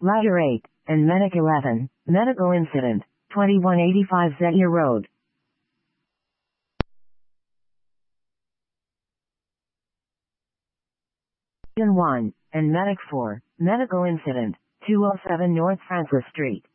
Ladder 8, and Medic 11, medical incident, 2185 Zetier Road. Region 1, and Medic 4, medical incident, 207 North Francis Street.